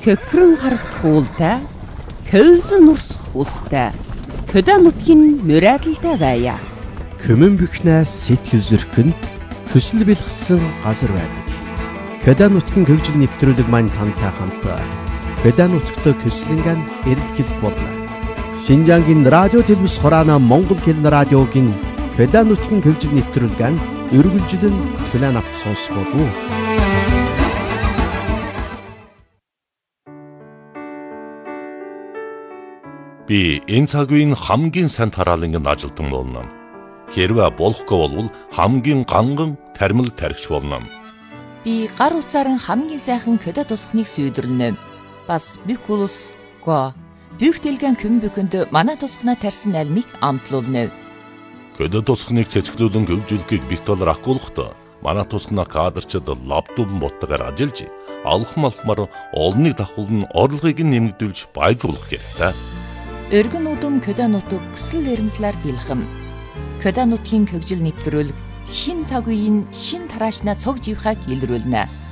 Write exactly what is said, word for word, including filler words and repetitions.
Көхрөн харагт хуултай, көлсөн урсах устай, хөдөө нутгийн мөрөөдөлтэй байя. Көмөн бүхнээс сэтгэл зөркөн, хүсэл бэлгсэн газар байдаг. Хөдөө нутгийн хөгжил нэвтрүүлэг маань тантай хамт хөдөө нутгт көслөнгөн эрэлхэл болно. Шинжангийн радио телевиз хураана Монгол хэлний радиогийн хөдөө нутгийн хөгжил нэвтрүүлгэн өргөлжлөн план авч сонсгоо. Би энэ цаг үеийн хамгийн сайн тараалангийн ажилтан болно. Хэрвээ болохгүй бол хамгийн ганган тармил тархич болно. Би гар утсаар хамгийн сайхан хөдөө тусахныг сүйдэрлэнэ. Бас бикулус го бүх дэлгэн көмбөкөнд манай тусахнаа тарьсан альмыг амтлуулна. Хөдөө тусахныг цэцгэлүүлэн хөгжүүлэхийг бит толор ахгуулахдаа манай тусахнаа кадрчид лаптопн боттойгоор ажиллаж алхам алхмаар олныг давхуулн орлогыг нэмэгдүүлж баяжуулах хэрэгтэй. Өргөн удам хөдөө нутаг хүсэл эрмслэр бэлхэм. Хөдөө нутгийн хөгжил нэвтрүүлэг шин цаг үеийн шин тараашнаа цог живхаг илрүүлнэ.